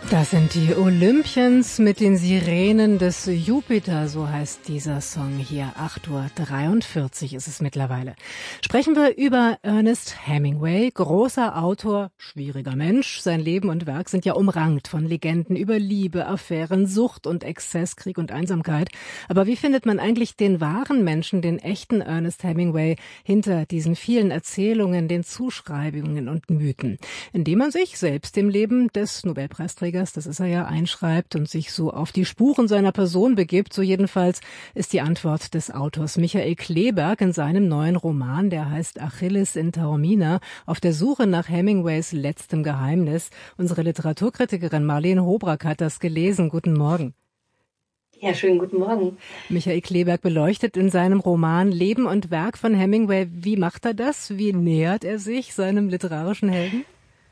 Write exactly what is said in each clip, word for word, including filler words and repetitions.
Das sind die Olympians mit den Sirenen des Jupiter, so heißt dieser Song hier. acht Uhr dreiundvierzig ist es mittlerweile. Sprechen wir über Ernest Hemingway, großer Autor, schwieriger Mensch. Sein Leben und Werk sind ja umrankt von Legenden über Liebe, Affären, Sucht und Exzess, Krieg und Einsamkeit. Aber wie findet man eigentlich den wahren Menschen, den echten Ernest Hemingway, hinter diesen vielen Erzählungen, den Zuschreibungen und Mythen? Indem man sich selbst dem Leben des Nobelpreisträgers, das ist er ja, einschreibt und sich so auf die Spuren seiner Person begibt. So jedenfalls ist die Antwort des Autors Michael Kleeberg in seinem neuen Roman, der heißt Achilles in Taormina, auf der Suche nach Hemingways letztem Geheimnis. Unsere Literaturkritikerin Marlene Hobrack hat das gelesen. Guten Morgen. Ja, schönen guten Morgen. Michael Kleeberg beleuchtet in seinem Roman Leben und Werk von Hemingway. Wie macht er das? Wie nähert er sich seinem literarischen Helden?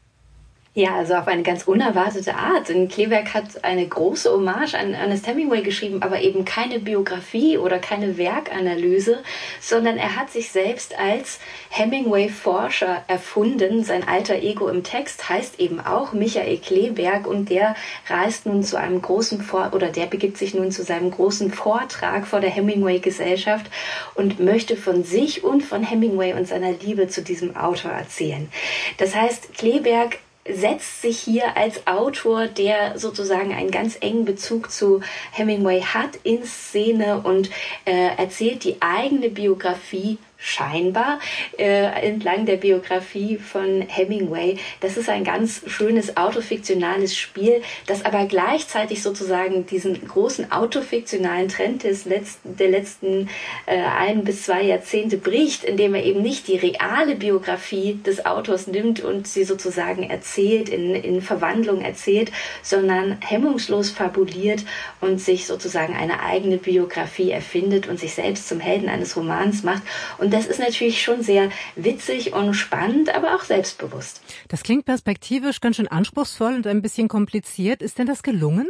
Ja, also auf eine ganz unerwartete Art. Denn Kleeberg hat eine große Hommage an Ernest Hemingway geschrieben, aber eben keine Biografie oder keine Werkanalyse, sondern er hat sich selbst als Hemingway-Forscher erfunden. Sein alter Ego im Text heißt eben auch Michael Kleeberg und der reist nun zu einem großen Vor- oder der begibt sich nun zu seinem großen Vortrag vor der Hemingway-Gesellschaft und möchte von sich und von Hemingway und seiner Liebe zu diesem Autor erzählen. Das heißt, Kleeberg setzt sich hier als Autor, der sozusagen einen ganz engen Bezug zu Hemingway hat, in Szene und äh, erzählt die eigene Biografie scheinbar äh, entlang der Biografie von Hemingway. Das ist ein ganz schönes autofiktionales Spiel, das aber gleichzeitig sozusagen diesen großen autofiktionalen Trend des letzten, der letzten äh, ein bis zwei Jahrzehnte bricht, indem er eben nicht die reale Biografie des Autors nimmt und sie sozusagen erzählt, in, in Verwandlung erzählt, sondern hemmungslos fabuliert und sich sozusagen eine eigene Biografie erfindet und sich selbst zum Helden eines Romans macht. Und das ist natürlich schon sehr witzig und spannend, aber auch selbstbewusst. Das klingt perspektivisch ganz schön anspruchsvoll und ein bisschen kompliziert. Ist denn das gelungen?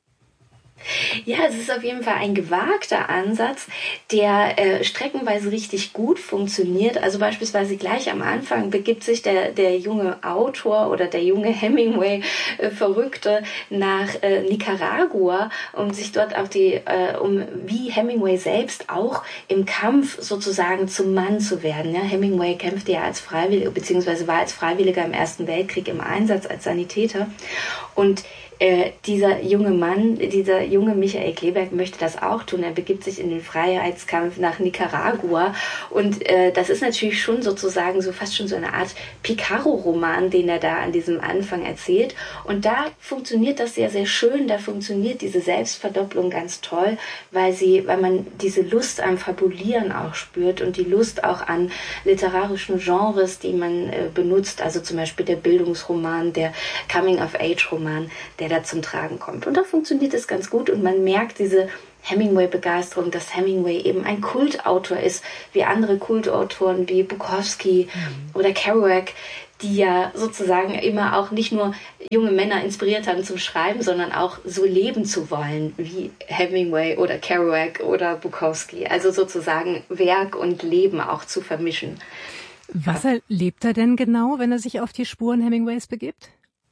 Ja, es ist auf jeden Fall ein gewagter Ansatz, der äh, streckenweise richtig gut funktioniert. Also beispielsweise gleich am Anfang begibt sich der, der junge Autor oder der junge Hemingway-Verrückte äh, nach äh, Nicaragua, um sich dort auf die, äh, um wie Hemingway selbst auch im Kampf sozusagen zum Mann zu werden. Ja, Hemingway kämpfte ja als Freiwilliger, beziehungsweise war als Freiwilliger im Ersten Weltkrieg im Einsatz als Sanitäter. Und Äh, dieser junge Mann, dieser junge Michael Kleeberg möchte das auch tun. Er begibt sich in den Freiheitskampf nach Nicaragua und äh, das ist natürlich schon sozusagen so fast schon so eine Art Picaro-Roman, den er da an diesem Anfang erzählt. Und da funktioniert das sehr, sehr schön. Da funktioniert diese Selbstverdopplung ganz toll, weil sie, weil man diese Lust am Fabulieren auch spürt und die Lust auch an literarischen Genres, die man äh, benutzt. Also zum Beispiel der Bildungsroman, der Coming-of-Age-Roman, der da zum Tragen kommt. Und da funktioniert es ganz gut und man merkt diese Hemingway-Begeisterung, dass Hemingway eben ein Kultautor ist, wie andere Kultautoren wie Bukowski mhm. oder Kerouac, die ja sozusagen immer auch nicht nur junge Männer inspiriert haben zum Schreiben, sondern auch so leben zu wollen wie Hemingway oder Kerouac oder Bukowski. Also sozusagen Werk und Leben auch zu vermischen. Was erlebt er denn genau, wenn er sich auf die Spuren Hemingways begibt?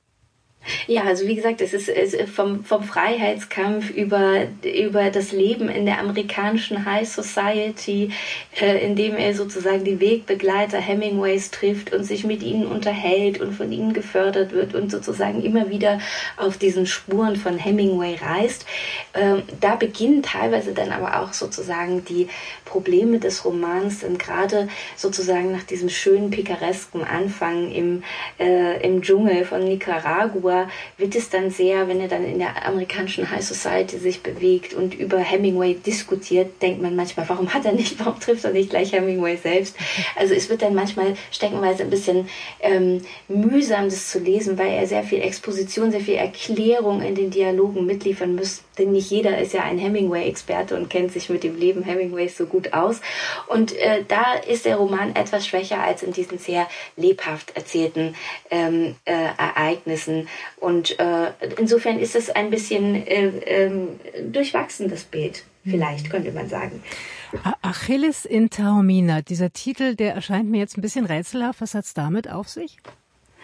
Ja, also wie gesagt, es ist, es ist vom, vom Freiheitskampf über, über das Leben in der amerikanischen High Society, äh, in dem er sozusagen die Wegbegleiter Hemingways trifft und sich mit ihnen unterhält und von ihnen gefördert wird und sozusagen immer wieder auf diesen Spuren von Hemingway reist. Ähm, da beginnen teilweise dann aber auch sozusagen die Probleme des Romans, denn gerade sozusagen nach diesem schönen picaresken Anfang im, äh, im Dschungel von Nicaragua wird es dann sehr, wenn er dann in der amerikanischen High Society sich bewegt und über Hemingway diskutiert, denkt man manchmal, warum hat er nicht, warum trifft er nicht gleich Hemingway selbst? Also es wird dann manchmal steckenweise ein bisschen ähm, mühsam, das zu lesen, weil er sehr viel Exposition, sehr viel Erklärung in den Dialogen mitliefern muss, denn nicht jeder ist ja ein Hemingway-Experte und kennt sich mit dem Leben Hemingways so gut aus. Und äh, da ist der Roman etwas schwächer als in diesen sehr lebhaft erzählten ähm, äh, Ereignissen. Und äh, insofern ist es ein bisschen äh, äh, durchwachsen, das Bild, vielleicht, könnte man sagen. Achilles in Taormina, dieser Titel, der erscheint mir jetzt ein bisschen rätselhaft. Was hat's damit auf sich?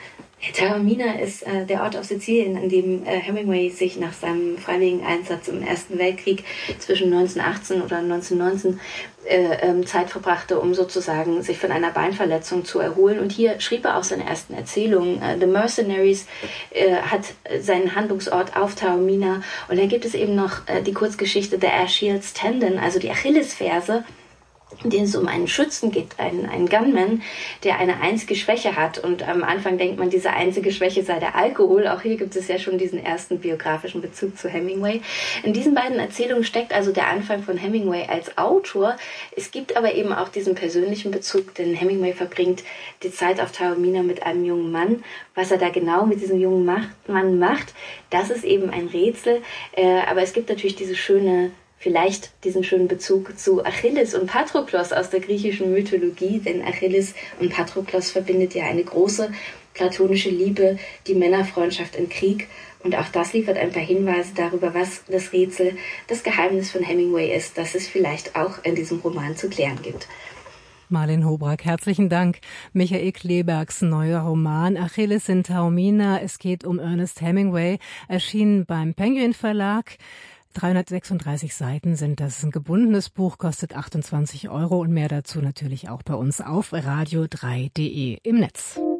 Taormina ist äh, der Ort auf Sizilien, an dem äh, Hemingway sich nach seinem freiwilligen Einsatz im Ersten Weltkrieg zwischen neunzehnhundertachtzehn oder neunzehnhundertneunzehn äh, ähm, Zeit verbrachte, um sozusagen sich von einer Beinverletzung zu erholen. Und hier schrieb er auch seine ersten Erzählungen. Äh, The Mercenaries äh, hat seinen Handlungsort auf Taormina. Und dann gibt es eben noch äh, die Kurzgeschichte The Achilles Tendon, also die Achillesferse, in dem es um einen Schützen geht, einen, einen Gunman, der eine einzige Schwäche hat. Und am Anfang denkt man, diese einzige Schwäche sei der Alkohol. Auch hier gibt es ja schon diesen ersten biografischen Bezug zu Hemingway. In diesen beiden Erzählungen steckt also der Anfang von Hemingway als Autor. Es gibt aber eben auch diesen persönlichen Bezug, denn Hemingway verbringt die Zeit auf Taormina mit einem jungen Mann. Was er da genau mit diesem jungen Mann macht, das ist eben ein Rätsel. Aber es gibt natürlich diese schöne Vielleicht diesen schönen Bezug zu Achilles und Patroklos aus der griechischen Mythologie, denn Achilles und Patroklos verbindet ja eine große platonische Liebe, die Männerfreundschaft im Krieg. Und auch das liefert ein paar Hinweise darüber, was das Rätsel, das Geheimnis von Hemingway ist, das es vielleicht auch in diesem Roman zu klären gibt. Marlene Hobrack, herzlichen Dank. Michael Klebergs neuer Roman Achilles in Taormina. Es geht um Ernest Hemingway, erschienen beim Penguin Verlag. dreihundertsechsunddreißig Seiten sind das. Ein gebundenes Buch, kostet achtundzwanzig Euro und mehr dazu natürlich auch bei uns auf radio drei punkt de im Netz.